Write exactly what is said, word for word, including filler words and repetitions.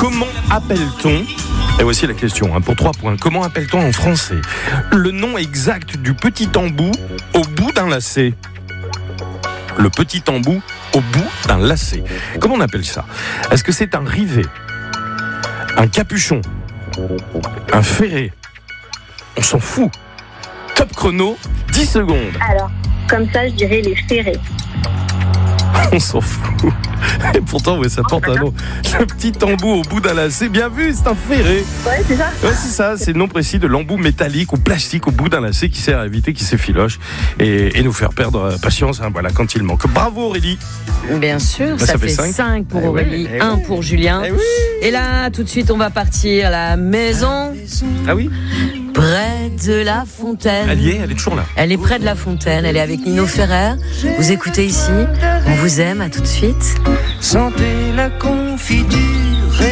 Comment appelle-t-on, et voici la question, hein, pour trois points, comment appelle-t-on en français le nom exact du petit embout au bout d'un lacet? Le petit embout au bout d'un lacet. Comment on appelle ça? Est-ce que c'est un rivet, un capuchon, un ferré? On s'en fout. Top chrono, dix secondes. Alors, comme ça, je dirais les ferrés. On s'en fout. Et pourtant, ouais, ça porte un nom. Le petit embout au bout d'un lacet, bien vu, c'est un ferré. Ouais, c'est ça. Ouais, c'est ça, c'est le nom précis de l'embout métallique ou plastique au bout d'un lacet qui sert à éviter qu'il s'effiloche et, et nous faire perdre patience, hein, voilà, quand il manque. Bravo Aurélie. Bien sûr, Bah, ça, ça fait fait cinq. cinq pour Eh Aurélie, oui, eh un oui. pour Julien. Eh oui. Et là, tout de suite, on va partir à la maison, Ah oui, près de la fontaine. elle y est, elle est toujours là. Elle est près de la fontaine, elle est avec Nino Ferrer. Vous écoutez ici, on vous aime, à tout de suite. Sentez la confiture